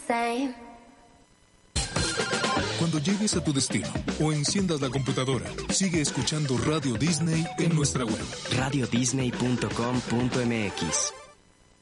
same. Cuando llegues a tu destino o enciendas la computadora, sigue escuchando Radio Disney en nuestra web. radiodisney.com.mx